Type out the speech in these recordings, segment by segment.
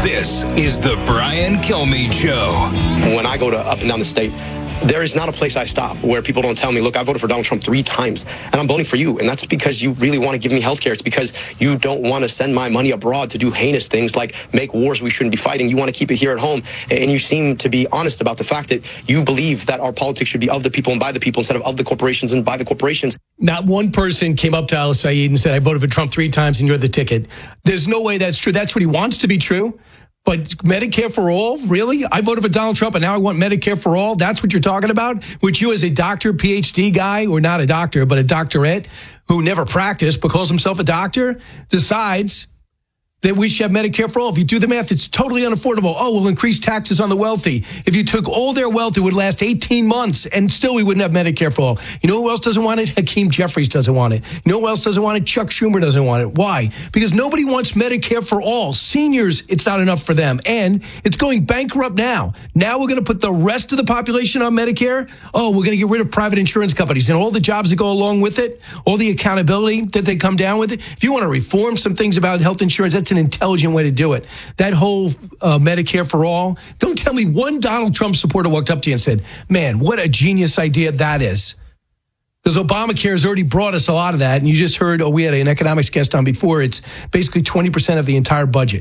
This is the Brian Kilmeade Show. When I go to up and down the state, there is not a place I stop where people don't tell me, look, I voted for Donald Trump 3 times, and I'm voting for you. And that's because you really want to give me health care. It's because you don't want to send my money abroad to do heinous things like make wars we shouldn't be fighting. You want to keep it here at home. And you seem to be honest about the fact that you believe that our politics should be of the people and by the people instead of the corporations and by the corporations. Not one person came up to Al Saeed and said, I voted for Trump 3 times and you're the ticket. There's no way that's true. That's what he wants to be true. But Medicare for all, really? I voted for Donald Trump and now I want Medicare for all? That's what you're talking about? Which you as a doctor, PhD guy, or not a doctor, but a doctorate who never practiced but calls himself a doctor, decides that we should have Medicare for all. If you do the math, it's totally unaffordable. Oh, we'll increase taxes on the wealthy. If you took all their wealth, it would last 18 months, and still we wouldn't have Medicare for all. You know who else doesn't want it? Hakeem Jeffries doesn't want it. You know who else doesn't want it? Chuck Schumer doesn't want it. Why? Because nobody wants Medicare for all. Seniors, it's not enough for them, and it's going bankrupt now. Now we're going to put the rest of the population on Medicare. Oh, we're going to get rid of private insurance companies and all the jobs that go along with it, all the accountability that they come down with it. If you want to reform some things about health insurance, that's an intelligent way to do it. That whole Medicare for all. Don't tell me one Donald Trump supporter walked up to you and said, man, what a genius idea that is. Because Obamacare has already brought us a lot of that. And you just heard, we had an economics guest on before. It's basically 20% of the entire budget.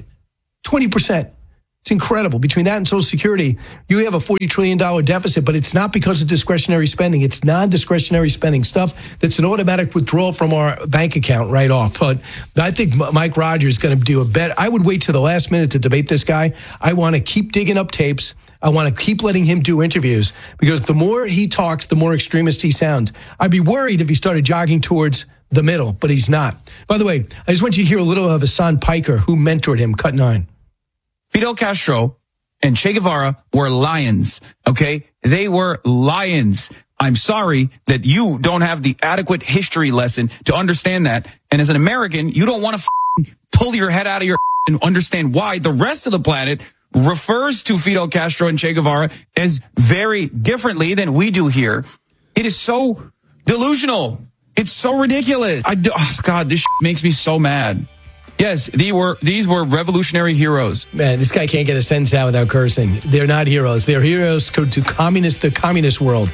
20%. It's incredible. Between that and Social Security, you have a $40 trillion deficit, but it's not because of discretionary spending. It's non-discretionary spending stuff that's an automatic withdrawal from our bank account right off. But I think Mike Rogers is going to do a bet. I would wait to the last minute to debate this guy. I want to keep digging up tapes. I want to keep letting him do interviews because the more he talks, the more extremist he sounds. I'd be worried if he started jogging towards the middle, but he's not. By the way, I just want you to hear a little of Hassan Piker, who mentored him, Cut 9. Fidel Castro and Che Guevara were lions, okay? They were lions. I'm sorry that you don't have the adequate history lesson to understand that. And as an American, you don't want to pull your head out of your and understand why the rest of the planet refers to Fidel Castro and Che Guevara as very differently than we do here. It is so delusional. It's so ridiculous. God, this makes me so mad. Yes, these were revolutionary heroes. Man, this guy can't get a sentence out without cursing. They're not heroes. They're heroes to the communist world,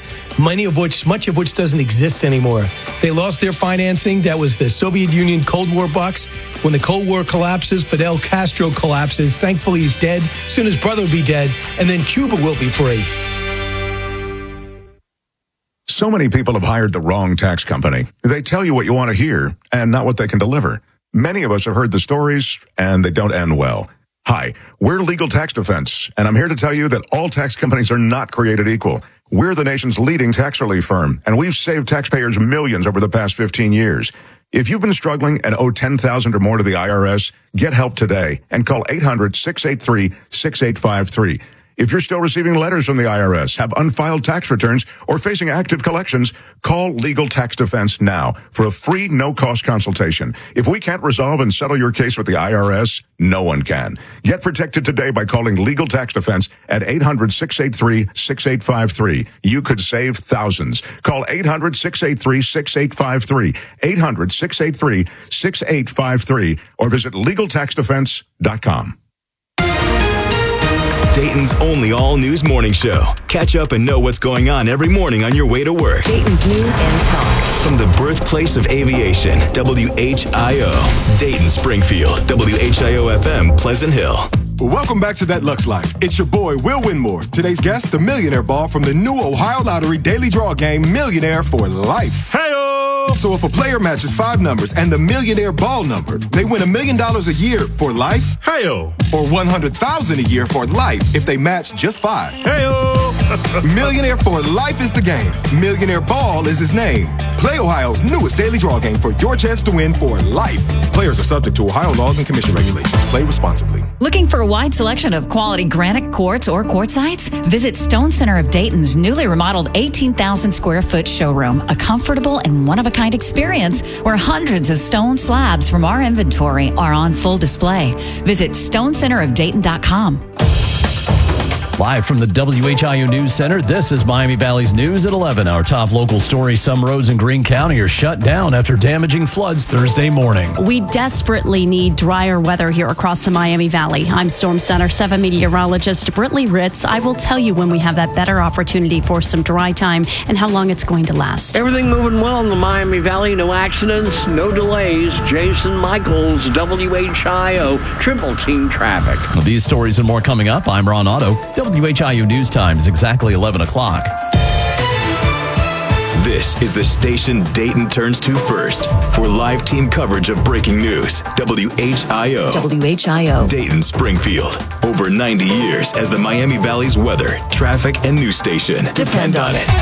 much of which doesn't exist anymore. They lost their financing. That was the Soviet Union Cold War bucks. When the Cold War collapses, Fidel Castro collapses. Thankfully, he's dead. Soon his brother will be dead, and then Cuba will be free. So many people have hired the wrong tax company. They tell you what you want to hear and not what they can deliver. Many of us have heard the stories, and they don't end well. Hi, we're Legal Tax Defense, and I'm here to tell you that all tax companies are not created equal. We're the nation's leading tax relief firm, and we've saved taxpayers millions over the past 15 years. If you've been struggling and owe $10,000 or more to the IRS, get help today and call 800-683-6853. If you're still receiving letters from the IRS, have unfiled tax returns, or facing active collections, call Legal Tax Defense now for a free, no-cost consultation. If we can't resolve and settle your case with the IRS, no one can. Get protected today by calling Legal Tax Defense at 800-683-6853. You could save thousands. Call 800-683-6853, 800-683-6853, or visit LegalTaxDefense.com. Dayton's only all-news morning show. Catch up and know what's going on every morning on your way to work. Dayton's News and Talk. From the birthplace of aviation, WHIO. Dayton, Springfield, WHIO-FM, Pleasant Hill. Welcome back to That Lux Life. It's your boy, Will Winmore. Today's guest, the Millionaire Ball from the new Ohio Lottery Daily Draw Game, Millionaire for Life. Hey-o! So if a player matches 5 numbers and the Millionaire Ball number, they win $1 million a year for life. Hey-o! Or $100,000 a year for life if they match just 5. Hey-o! Millionaire for Life is the game. Millionaire Ball is his name. Play Ohio's newest daily draw game for your chance to win for life. Players are subject to Ohio laws and commission regulations. Play responsibly. Looking for a wide selection of quality granite quartz or quartzites? Visit Stone Center of Dayton's newly remodeled 18,000 square foot showroom, a comfortable and one-of-a-kind experience where hundreds of stone slabs from our inventory are on full display. Visit stonecenterofdayton.com. Live from the WHIO News Center, this is Miami Valley's News at 11. Our top local story, some roads in Greene County are shut down after damaging floods Thursday morning. We desperately need drier weather here across the Miami Valley. I'm Storm Center 7 meteorologist Britley Ritz. I will tell you when we have that better opportunity for some dry time and how long it's going to last. Everything moving well in the Miami Valley. No accidents, no delays. Jason Michaels, WHIO, Triple Team Traffic. Well, these stories and more coming up. I'm Ron Otto. WHIO News Time is exactly 11 o'clock. This is the station Dayton turns to first for live team coverage of breaking news. WHIO. WHIO. Dayton Springfield. Over 90 years as the Miami Valley's weather, traffic, and news station. Depend on it.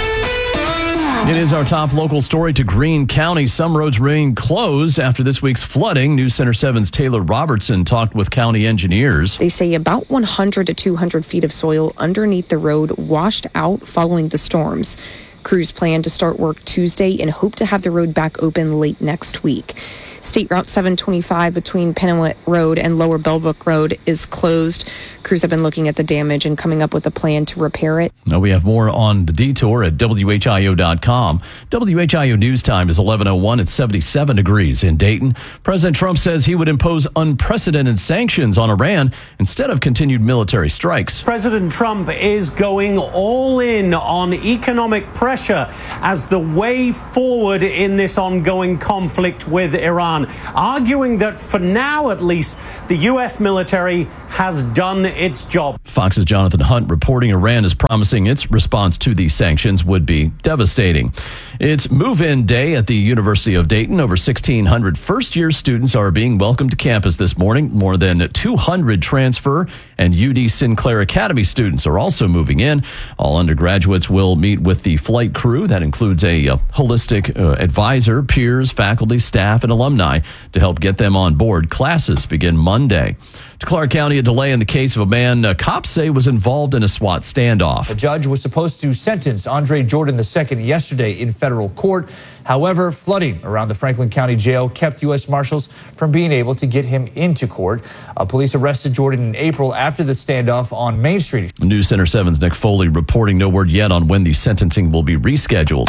It is our top local story to Greene County. Some roads remain closed after this week's flooding. News Center 7's Taylor Robertson talked with county engineers. They say about 100 to 200 feet of soil underneath the road washed out following the storms. Crews plan to start work Tuesday and hope to have the road back open late next week. State Route 725 between Pennaway Road and Lower Bellbrook Road is closed. Crews have been looking at the damage and coming up with a plan to repair it. Now we have more on the detour at WHIO.com. WHIO News Time is 11:01. It's 77 degrees in Dayton. President Trump says he would impose unprecedented sanctions on Iran instead of continued military strikes. President Trump is going all in on economic pressure as the way forward in this ongoing conflict with Iran, arguing that for now at least the U.S. military has done its job. Fox's Jonathan Hunt reporting Iran is promising its response to these sanctions would be devastating. It's move-in day at the University of Dayton. Over 1,600 first-year students are being welcomed to campus this morning. More than 200 transfer and UD Sinclair Academy students are also moving in. All undergraduates will meet with the flight crew. That includes a holistic advisor, peers, faculty, staff, and alumni to help get them on board. Classes begin Monday. To Clark County, a delay in the case of a man cops say was involved in a SWAT standoff. A judge was supposed to sentence Andre Jordan II yesterday in federal court. However, flooding around the Franklin County Jail kept U.S. Marshals from being able to get him into court. Police arrested Jordan in April after the standoff on Main Street. News Center 7's Nick Foley reporting no word yet on when the sentencing will be rescheduled.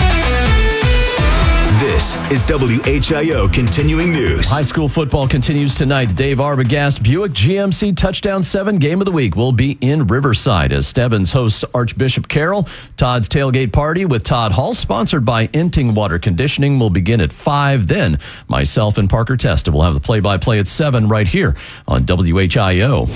This is WHIO Continuing News. High school football continues tonight. The Dave Arbogast Buick GMC Touchdown 7 Game of the Week will be in Riverside as Stebbins hosts Archbishop Carroll. Todd's Tailgate Party with Todd Hall, sponsored by Inting Water Conditioning, will begin at 5. Then myself and Parker Testa will have the play-by-play at 7 right here on WHIO.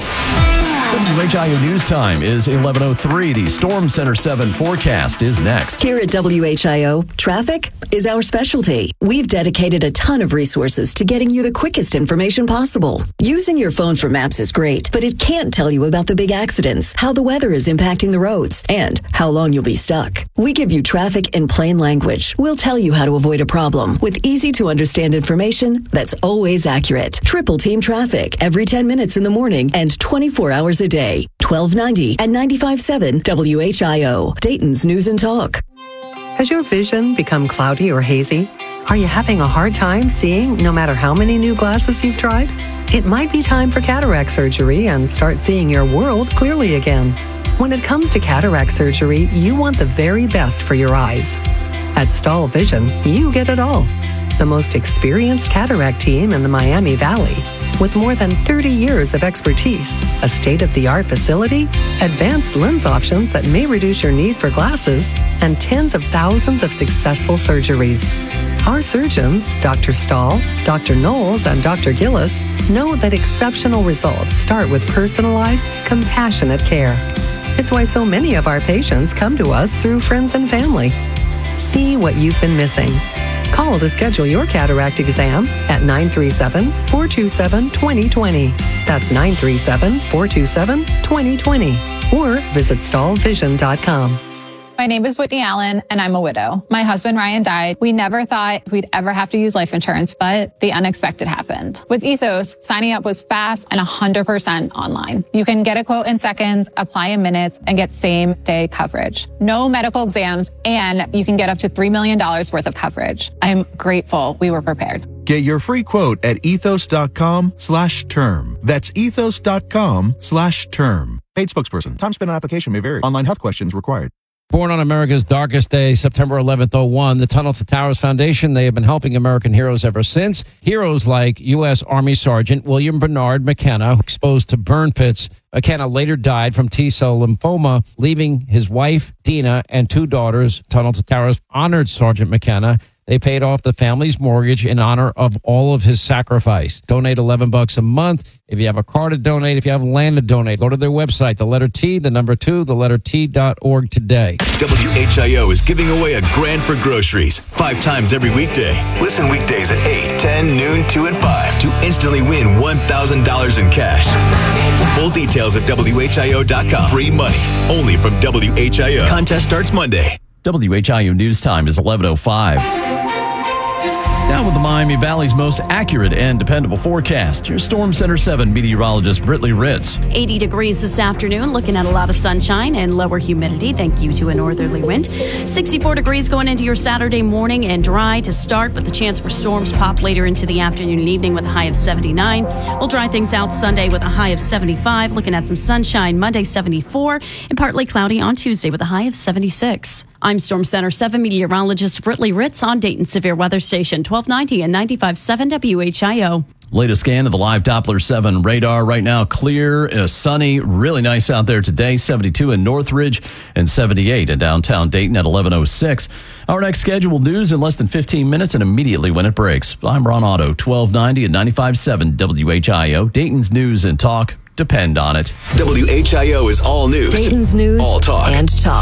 WHIO News Time is 11:03. The Storm Center 7 forecast is next. Here at WHIO, traffic is our specialty. We've dedicated a ton of resources to getting you the quickest information possible. Using your phone for maps is great, but it can't tell you about the big accidents, how the weather is impacting the roads, and how long you'll be stuck. We give you traffic in plain language. We'll tell you how to avoid a problem with easy-to-understand information that's always accurate. Triple Team Traffic every 10 minutes in the morning and 24 hours a day. 1290 and 95.7 WHIO, Dayton's News and Talk. Has your vision become cloudy or hazy? Are you having a hard time seeing no matter how many new glasses you've tried? It might be time for cataract surgery and start seeing your world clearly again. When it comes to cataract surgery, you want the very best for your eyes. At Stahl Vision, you get it all. The most experienced cataract team in the Miami Valley. With more than 30 years of expertise, a state-of-the-art facility, advanced lens options that may reduce your need for glasses, and tens of thousands of successful surgeries. Our surgeons, Dr. Stahl, Dr. Knowles, and Dr. Gillis, know that exceptional results start with personalized, compassionate care. It's why so many of our patients come to us through friends and family. See what you've been missing. Call to schedule your cataract exam at 937-427-2020. That's 937-427-2020. Or visit stahlvision.com. My name is Whitney Allen, and I'm a widow. My husband, Ryan, died. We never thought we'd ever have to use life insurance, but the unexpected happened. With Ethos, signing up was fast and 100% online. You can get a quote in seconds, apply in minutes, and get same-day coverage. No medical exams, and you can get up to $3 million worth of coverage. I'm grateful we were prepared. Get your free quote at ethos.com/term. That's ethos.com/term. Paid spokesperson. Time spent on application may vary. Online health questions required. Born on America's darkest day, September 11th, 01, the Tunnel to Towers Foundation, they have been helping American heroes ever since. Heroes like U.S. Army Sergeant William Bernard McKenna, exposed to burn pits. McKenna later died from T-cell lymphoma, leaving his wife, Dina, and 2 daughters. Tunnel to Towers honored Sergeant McKenna. They paid off the family's mortgage in honor of all of his sacrifice. Donate $11 a month. If you have a car to donate, if you have land to donate, go to their website, the letter T, the number 2, the letter T.org today. WHIO is giving away a grand for groceries 5 times every weekday. Listen weekdays at 8, 10, noon, 2, and 5 to instantly win $1,000 in cash. Full details at WHIO.com. Free money only from WHIO. Contest starts Monday. WHIO News Time is 11:05. Now with the Miami Valley's most accurate and dependable forecast, your Storm Center 7 meteorologist Britley Ritz. 80 degrees this afternoon, looking at a lot of sunshine and lower humidity, thank you to a northerly wind. 64 degrees going into your Saturday morning and dry to start, but the chance for storms pop later into the afternoon and evening with a high of 79. We'll dry things out Sunday with a high of 75, looking at some sunshine Monday 74, and partly cloudy on Tuesday with a high of 76. I'm Storm Center 7 meteorologist Britley Ritz on Dayton Severe Weather Station 1290 and 95.7 WHIO. Latest scan of the live Doppler 7 radar right now. Clear, sunny, really nice out there today. 72 in Northridge and 78 in downtown Dayton at 11:06. Our next scheduled news in less than 15 minutes and immediately when it breaks. I'm Ron Otto, 1290 and 95.7 WHIO. Dayton's news and talk depend on it. WHIO is all news. Dayton's news all talk. And talk.